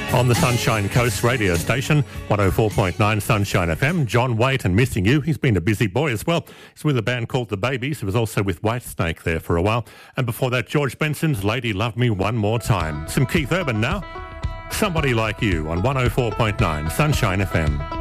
On the Sunshine Coast radio station, 104.9 Sunshine FM, John Waite and Missing You. He's been a busy boy as well. He's with a band called The Babies. He was also with Whitesnake there for a while. And before that, George Benson's Lady Love Me One More Time. Some Keith Urban now. Somebody Like You on 104.9 Sunshine FM.